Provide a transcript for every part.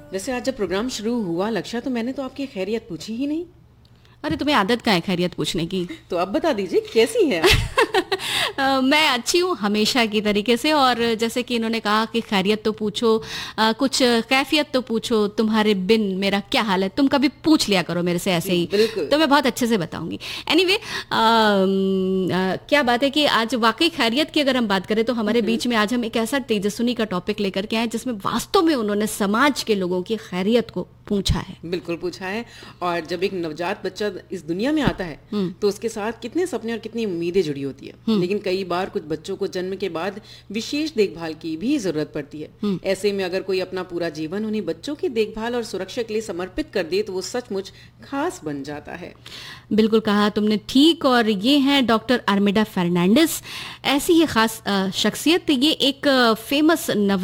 वैसे आज जब प्रोग्राम शुरू हुआ लक्ष्य, तो मैंने तो आपकी खैरियत पूछी ही नहीं। अरे तुम्हें आदत का है खैरियत पूछने की। तो अब बता दीजिए कैसी है आप? मैं अच्छी हूँ हमेशा की तरीके से, और जैसे कि इन्होंने कहा कि खैरियत तो पूछो, कुछ कैफियत तो पूछो, तुम्हारे बिन मेरा क्या हाल है, तुम कभी पूछ लिया करो मेरे से ऐसे ही, तो मैं बहुत अच्छे से बताऊंगी। एनीवे, क्या बात है कि आज वाकई खैरियत की अगर हम बात करें तो हमारे बीच में आज हम एक ऐसा तेजस्विनी का टॉपिक लेकर के आए जिसमें वास्तव में उन्होंने समाज के लोगों की खैरियत को पूछा है। बिल्कुल पूछा है। और जब एक नवजात बच्चा इस दुनिया में आता है तो उसके साथ कितने सपने और कितनी उम्मीदें जुड़ी होती है, लेकिन कई बार कुछ बच्चों को जन्म के बाद विशेष देखभाल की भी जरूरत पड़ती है। ऐसे में अगर कोई अपना पूरा जीवन उन्हीं बच्चों की देखभाल और सुरक्षा के लिए समर्पित कर दे तो वो सचमुच खास बन जाता है। बिल्कुल कहा तुमने ठीक। और ये हैं डॉक्टर आर्मिडा फर्नांडिस, ऐसी ही खास शख्सियत। ये एक फेमस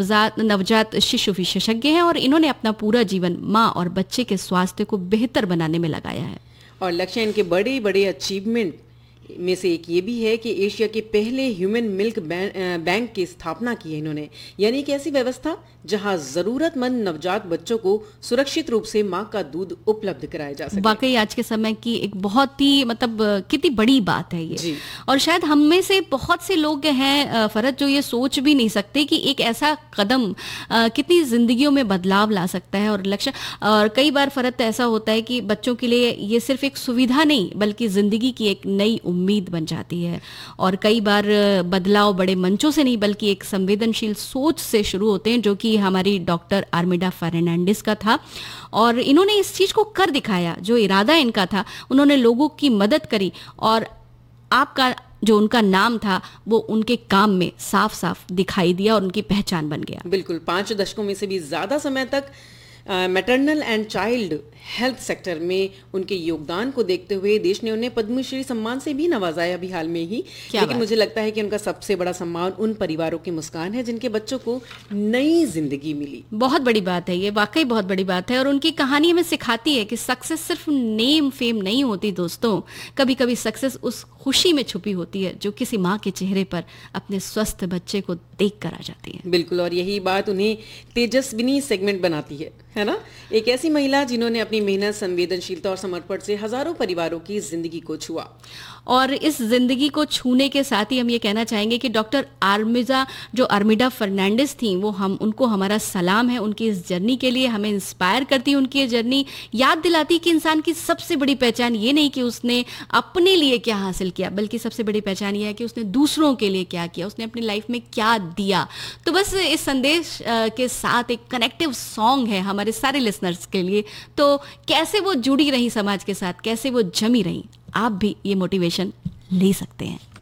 नवजात शिशु विशेषज्ञ हैं और इन्होंने अपना पूरा जीवन माँ और बच्चे के स्वास्थ्य को बेहतर बनाने में लगाया है। और लक्ष्य इनके बड़े बड़े अचीवमेंट में से एक ये भी है कि एशिया के पहले ह्यूमन मिल्क बैंक की स्थापना की है इन्होंने, यानी कि ऐसी व्यवस्था जहां जरूरतमंद नवजात बच्चों को सुरक्षित रूप से मां का दूध उपलब्ध कराया जा सके। वाकई आज के समय की एक बहुत ही कितनी बड़ी बात है ये। और शायद हम में से बहुत से लोग हैं फरत जो ये सोच भी नहीं सकते कि एक ऐसा कदम कितनी जिंदगियों में बदलाव ला सकता है। और लक्ष्य, और कई बार फरत ऐसा होता है कि बच्चों के लिए ये सिर्फ एक सुविधा नहीं बल्कि जिंदगी की एक नई उम्मीद बन जाती है। और कई बार बदलाव बड़े मंचों से नहीं बल्कि एक संवेदनशील सोच से शुरू होते हैं, जो कि हमारी डॉक्टर आर्मिडा फर्नांडिस का था। और इन्होंने इस चीज को कर दिखाया, जो इरादा इनका था, उन्होंने लोगों की मदद करी और आपका जो उनका नाम था वो उनके काम में साफ साफ दिखाई दिया और उनकी पहचान बन गया। बिल्कुल 5 दशकों में से भी ज्यादा समय तक maternal and child health sector में उनके योगदान को देखते हुए देश ने उन्हें पद्मश्री सम्मान से भी नवाजा है अभी हाल में ही। लेकिन मुझे लगता है कि उनका सबसे बड़ा सम्मान उन परिवारों की मुस्कान है जिनके बच्चों को नई जिंदगी मिली। बहुत बड़ी बात है ये, वाकई बहुत बड़ी बात है। और उनकी कहानी हमें सिखाती है कि सक्सेस सिर्फ नेम फेम नहीं होती दोस्तों, कभी कभी सक्सेस उस खुशी में छुपी होती है जो किसी माँ के चेहरे पर अपने स्वस्थ बच्चे को देख कर आ जाती है। बिल्कुल, और यही बात उन्हें तेजस्विनी सेगमेंट बनाती है ना। एक ऐसी महिला जिन्होंने अपनी मेहनत, संवेदनशीलता और समर्पण से हजारों परिवारों की जिंदगी को छुआ। और इस जिंदगी को छूने के साथ ही हम ये कहना चाहेंगे कि डॉक्टर आर्मिडा फर्नांडिस थी, वो उनको हमारा सलाम है। उनकी इस जर्नी के लिए हमें इंस्पायर करती है। उनकी ये जर्नी याद दिलाती कि इंसान की सबसे बड़ी पहचान ये नहीं कि उसने अपने लिए क्या हासिल किया, बल्कि सबसे बड़ी पहचान ये है कि उसने दूसरों के लिए क्या किया, उसने अपनी लाइफ में क्या दिया। तो बस इस संदेश के साथ एक कनेक्टिव सॉन्ग है हमारे सारे लिसनर्स के लिए। तो कैसे वो जुड़ी रही समाज के साथ, कैसे वो जमी रही, आप भी ये मोटिवेशन ले सकते हैं।